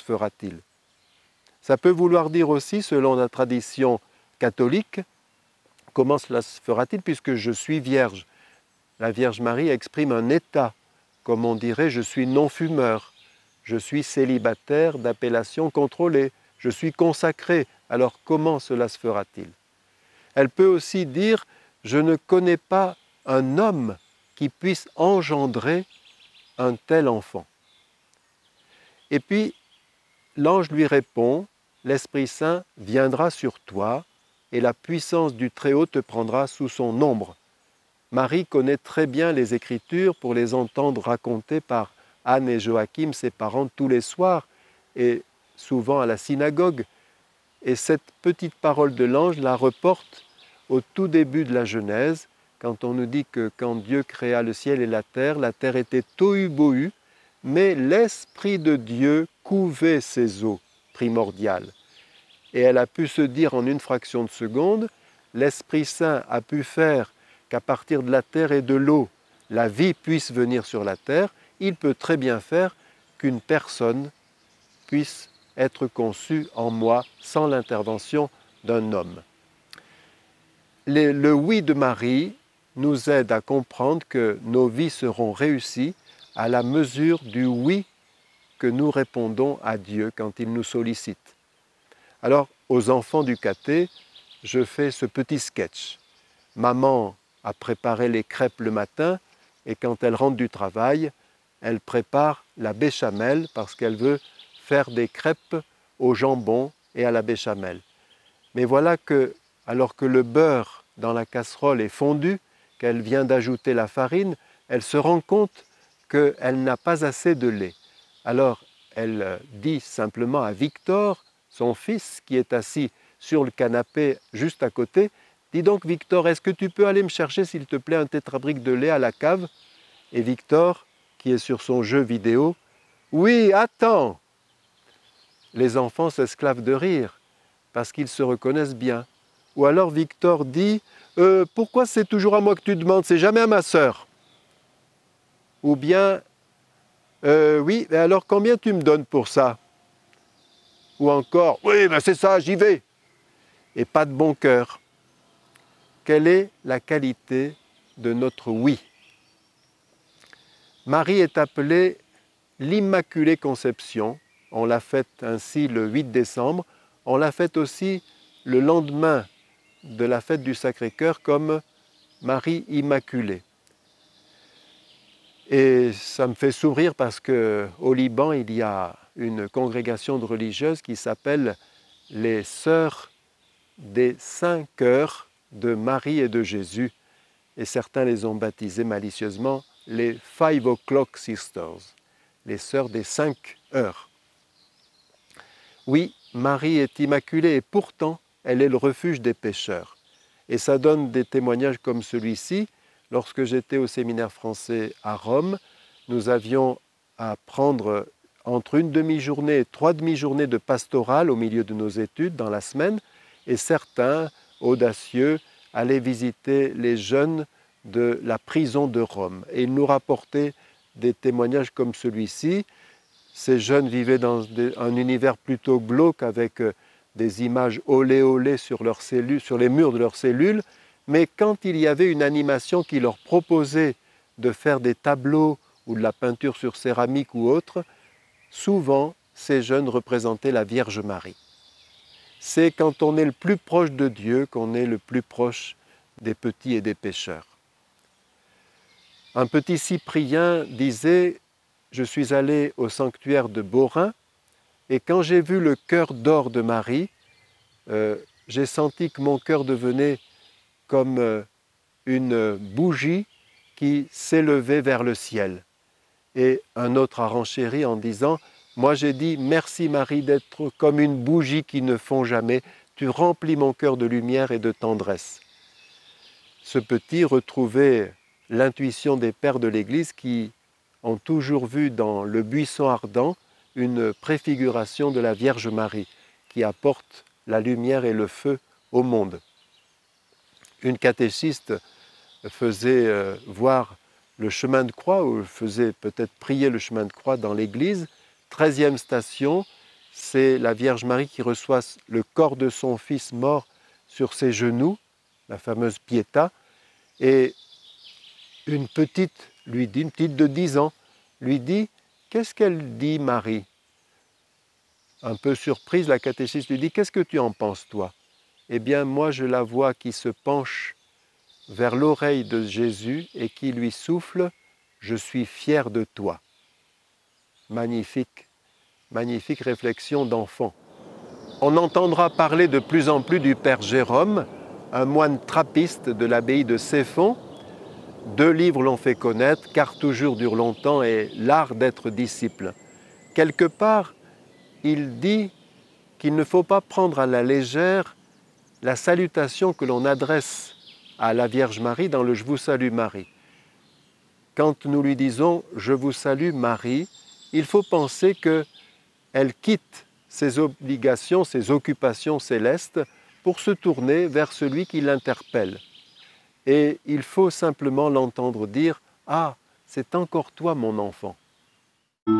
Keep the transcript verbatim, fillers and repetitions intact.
se fera-t-il? Ça peut vouloir dire aussi, selon la tradition catholique, comment cela se fera-t-il puisque je suis vierge? La Vierge Marie exprime un état, comme on dirait, je suis non-fumeur, je suis célibataire d'appellation contrôlée, je suis consacré. Alors comment cela se fera-t-il? Elle peut aussi dire, je ne connais pas un homme qui puisse engendrer un tel enfant. Et puis, l'ange lui répond, l'Esprit Saint viendra sur toi et la puissance du Très-Haut te prendra sous son ombre. Marie connaît très bien les Écritures pour les entendre racontées par Anne et Joachim, ses parents, tous les soirs et souvent à la synagogue. Et cette petite parole de l'ange la reporte au tout début de la Genèse, quand on nous dit que quand Dieu créa le ciel et la terre, la terre était tohu-bohu, mais l'Esprit de Dieu couvait ces eaux primordiales. Et elle a pu se dire en une fraction de seconde, l'Esprit Saint a pu faire qu'à partir de la terre et de l'eau, la vie puisse venir sur la terre. Il peut très bien faire qu'une personne puisse être conçue en moi sans l'intervention d'un homme. Le, le oui de Marie nous aide à comprendre que nos vies seront réussies à la mesure du oui que nous répondons à Dieu quand il nous sollicite. Alors, aux enfants du caté, je fais ce petit sketch. Maman a préparé les crêpes le matin et quand elle rentre du travail, elle prépare la béchamel parce qu'elle veut faire des crêpes au jambon et à la béchamel. Mais voilà que, alors que le beurre dans la casserole est fondu, qu'elle vient d'ajouter la farine, elle se rend compte qu'elle n'a pas assez de lait. Alors, elle dit simplement à Victor, son fils, qui est assis sur le canapé juste à côté, « Dis donc, Victor, est-ce que tu peux aller me chercher, s'il te plaît, un tétrabrique de lait à la cave ?» Et Victor, qui est sur son jeu vidéo, « Oui, attends !» Les enfants s'esclavent de rire, parce qu'ils se reconnaissent bien. Ou alors Victor dit euh, « Pourquoi c'est toujours à moi que tu demandes, c'est jamais à ma sœur ?» Ou bien euh, « Oui, mais alors combien tu me donnes pour ça ?» Ou encore « Oui, ben c'est ça, j'y vais !» Et pas de bon cœur. Quelle est la qualité de notre oui? Marie est appelée l'Immaculée Conception. On l'a faite ainsi le huit décembre. On l'a faite aussi le lendemain de la fête du Sacré-Cœur comme Marie Immaculée. Et ça me fait sourire parce qu'au Liban, il y a une congrégation de religieuses qui s'appelle les Sœurs des Saints Cœurs de Marie et de Jésus. Et certains les ont baptisées malicieusement les Five O'Clock Sisters, les Sœurs des cinq heures. Oui, Marie est immaculée et pourtant, elle est le refuge des pécheurs. Et ça donne des témoignages comme celui-ci. Lorsque j'étais au séminaire français à Rome, nous avions à prendre entre une demi-journée et trois demi-journées de pastorale au milieu de nos études dans la semaine, et certains, audacieux, allaient visiter les jeunes de la prison de Rome. Et ils nous rapportaient des témoignages comme celui-ci. Ces jeunes vivaient dans un univers plutôt glauque avec des images olé olé sur leurs cellules, sur les murs de leurs cellules, mais quand il y avait une animation qui leur proposait de faire des tableaux ou de la peinture sur céramique ou autre, souvent ces jeunes représentaient la Vierge Marie. C'est quand on est le plus proche de Dieu qu'on est le plus proche des petits et des pécheurs. Un petit Cyprien disait « Je suis allé au sanctuaire de Beaurain et quand j'ai vu le cœur d'or de Marie, euh, j'ai senti que mon cœur devenait comme euh, une bougie qui s'élevait vers le ciel. » Et un autre a renchéri en disant « Moi j'ai dit merci Marie d'être comme une bougie qui ne fond jamais, tu remplis mon cœur de lumière et de tendresse. » Ce petit retrouvait l'intuition des pères de l'Église qui ont toujours vu dans le buisson ardent une préfiguration de la Vierge Marie qui apporte la lumière et le feu au monde. Une catéchiste faisait euh, voir le chemin de croix, ou faisait peut-être prier le chemin de croix dans l'église. Treizième station, c'est la Vierge Marie qui reçoit le corps de son fils mort sur ses genoux, la fameuse Pietà, et une petite lui dit, une petite de dix ans, lui dit « Qu'est-ce qu'elle dit, Marie ?» Un peu surprise, la catéchiste lui dit « Qu'est-ce que tu en penses, toi ?» Eh bien, moi, je la vois qui se penche vers l'oreille de Jésus et qui lui souffle « Je suis fier de toi ». Magnifique, magnifique réflexion d'enfant. On entendra parler de plus en plus du Père Jérôme, un moine trappiste de l'abbaye de Céphon. Deux livres l'ont fait connaître, Car toujours dure longtemps et L'art d'être disciple. Quelque part, il dit qu'il ne faut pas prendre à la légère la salutation que l'on adresse à la Vierge Marie dans le « Je vous salue Marie ». Quand nous lui disons « Je vous salue Marie », il faut penser qu'elle quitte ses obligations, ses occupations célestes pour se tourner vers celui qui l'interpelle. Et il faut simplement l'entendre dire « Ah, c'est encore toi mon enfant ».